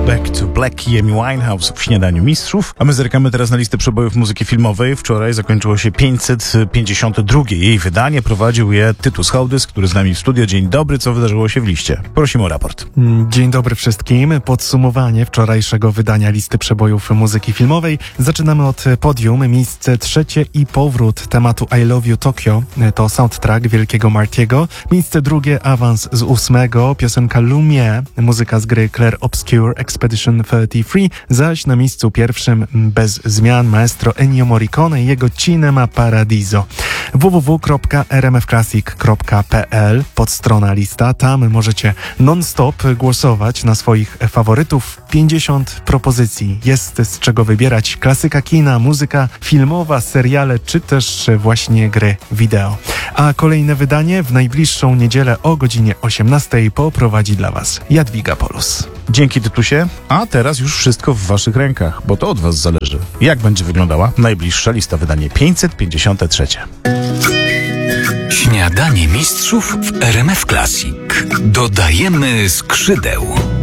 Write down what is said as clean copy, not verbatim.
Back to Black i Amy Winehouse w Śniadaniu Mistrzów, a my zerkamy teraz na listę przebojów muzyki filmowej. Wczoraj zakończyło się 552. Jej wydanie, prowadził je Tytus Hołdys, który z nami w studio. Dzień dobry, co wydarzyło się w liście? Prosimy o raport. Dzień dobry wszystkim. Podsumowanie wczorajszego wydania listy przebojów muzyki filmowej. Zaczynamy od podium. Miejsce trzecie i powrót tematu I Love You Tokyo. To soundtrack Wielkiego Martiego. Miejsce drugie, awans z 8. Piosenka Lumie, muzyka z gry Clair Obscure Expedition 33. Zaś na miejscu pierwszym bez zmian maestro Ennio Morricone i jego Cinema Paradiso. www.rmfclassic.pl podstrona lista. Tam możecie non-stop głosować na swoich faworytów. 50 propozycji. Jest z czego wybierać. Klasyka kina, muzyka filmowa, seriale, czy też właśnie gry wideo. A kolejne wydanie w najbliższą niedzielę o godzinie 18 poprowadzi dla Was Jadwiga Polus. Dzięki, Tytusie. A teraz już wszystko w waszych rękach, bo to od was zależy. Jak będzie wyglądała najbliższa lista, wydanie 553. Śniadanie Mistrzów w RMF Classic. Dodajemy skrzydeł.